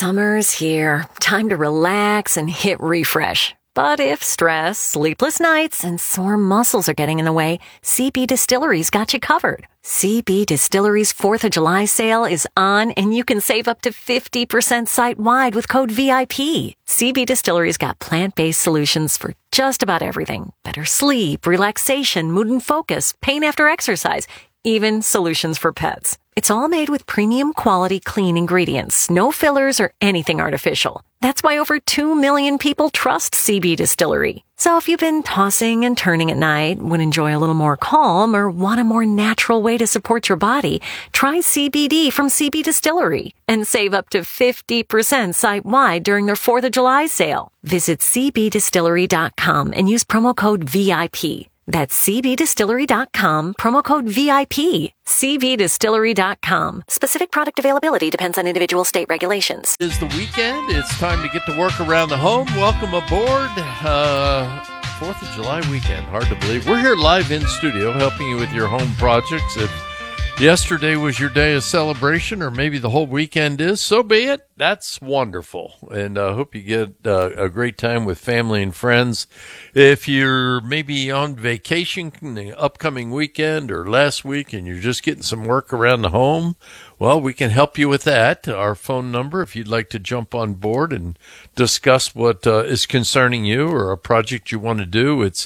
Summer's here. Time to relax and hit refresh. But if stress, sleepless nights, and sore muscles are getting in the way, CB Distillery's got you covered. CB Distillery's 4th of July sale is on, and you can save up to 50% site-wide with code VIP. CB Distillery's got plant-based solutions for just about everything. Better sleep, relaxation, mood and focus, pain after exercise, even solutions for pets. It's all made with premium quality clean ingredients, no fillers or anything artificial. That's why over 2 million people trust CB Distillery. So if you've been tossing and turning at night, would enjoy a little more calm, or want a more natural way to support your body, try CBD from CB Distillery and save up to 50% site-wide during their 4th of July sale. Visit cbdistillery.com and use promo code VIP. That's cbdistillery.com, promo code VIP. cbdistillery.com. Specific product availability depends on individual state regulations. It is the weekend. It's time to get to work around the home. Welcome aboard. 4th of July weekend. Hard to believe. We're here live in studio helping you with your home projects. If yesterday was your day of celebration, or maybe the whole weekend is, so be it. That's wonderful. And I hope you get a great time with family and friends. If you're maybe on vacation the upcoming weekend or last week and you're just getting some work around the home, well, we can help you with that. Our phone number, if you'd like to jump on board and discuss what is concerning you or a project you want to do, it's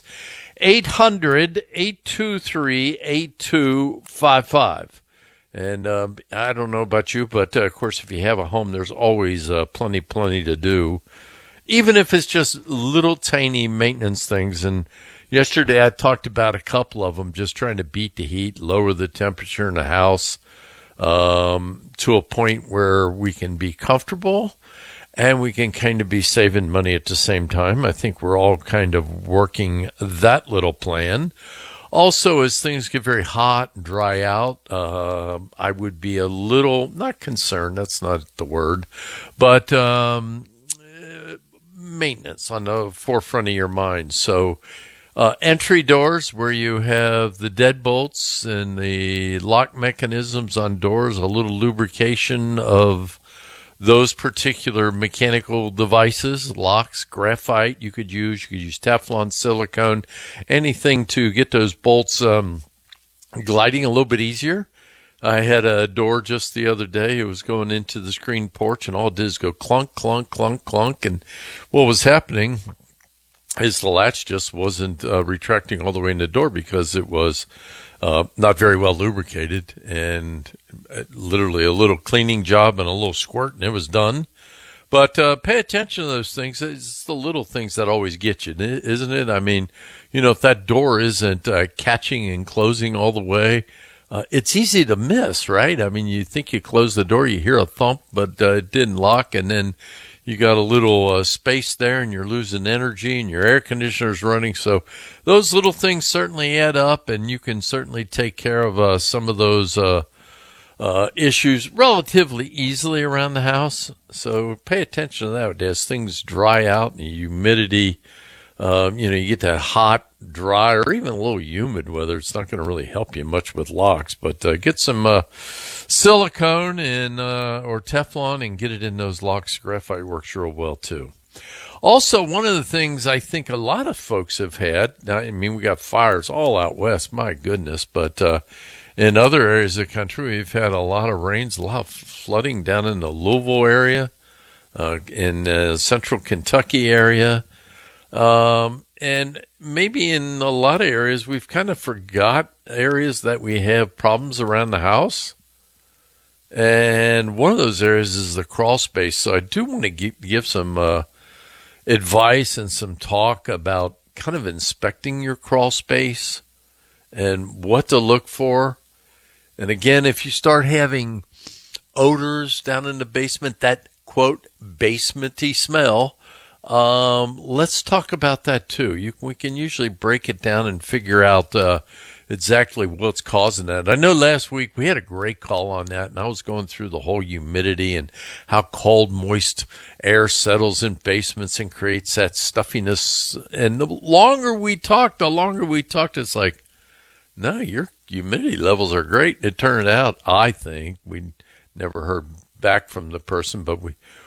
800-823-8255. And I don't know about you, but of course, if you have a home, there's always plenty to do, even if it's just little tiny maintenance things. And yesterday I talked about a couple of them, just trying to beat the heat, lower the temperature in the house to a point where we can be comfortable and we can kind of be saving money at the same time. I think we're all kind of working that little plan. Also, as things get very hot and dry out, I would be a little, not concerned, that's not the word, but maintenance on the forefront of your mind. So entry doors where you have the deadbolts and the lock mechanisms on doors, a little lubrication of those particular mechanical devices, locks, graphite you could use Teflon, silicone, anything to get those bolts gliding a little bit easier. I had a door just the other day. It was going into the screen porch, and all it did is go clunk, clunk, clunk, clunk. And what was happening is the latch just wasn't retracting all the way in the door because it was not very well lubricated, and literally a little cleaning job and a little squirt, and it was done. But pay attention to those things. It's the little things that always get you, isn't it? I mean, if that door isn't catching and closing all the way, it's easy to miss, right? I mean, you think you close the door, you hear a thump, but it didn't lock, and then you got a little space there, and you're losing energy, and your air conditioner's running. So those little things certainly add up, and you can certainly take care of some of those issues relatively easily around the house. So pay attention to that as things dry out and the humidity. You get that hot, dry, or even a little humid weather. It's not going to really help you much with locks, but get some silicone and or Teflon and get it in those locks. Graphite works real well too. Also, one of the things I think a lot of folks have had, now, I mean, we got fires all out west, my goodness, but in other areas of the country, we've had a lot of rains, a lot of flooding down in the Louisville area, in central Kentucky area. And maybe in a lot of areas, we've kind of forgot areas that we have problems around the house. And one of those areas is the crawl space. So I do want to give some advice and some talk about kind of inspecting your crawl space and what to look for. And again, if you start having odors down in the basement, that quote, basementy smell, let's talk about that too. We can usually break it down and figure out exactly what's causing that. I know last week we had a great call on that, and I was going through the whole humidity and how cold, moist air settles in basements and creates that stuffiness. And the longer we talked, it's like, no, your humidity levels are great. It turned out, I think, we never heard back from the person, but we